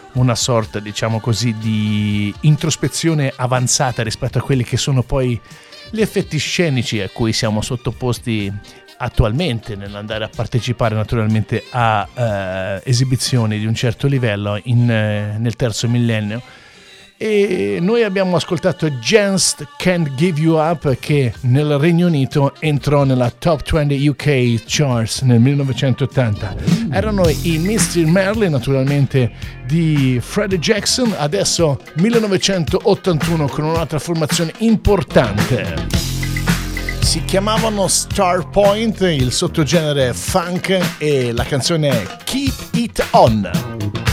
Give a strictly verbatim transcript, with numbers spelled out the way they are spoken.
una sorta, diciamo così, di introspezione avanzata rispetto a quelli che sono poi gli effetti scenici a cui siamo sottoposti attualmente nell'andare a partecipare naturalmente a eh, esibizioni di un certo livello in, eh, nel terzo millennio. E noi abbiamo ascoltato Just Can't Give You Up, che nel Regno Unito entrò nella Top venti U K Charts nel millenovecentottanta. Erano i mister Merlin, naturalmente, di Freddie Jackson. Adesso millenovecentottantuno con un'altra formazione importante. Si chiamavano Star Point, il sottogenere funk, e la canzone è Keep It On.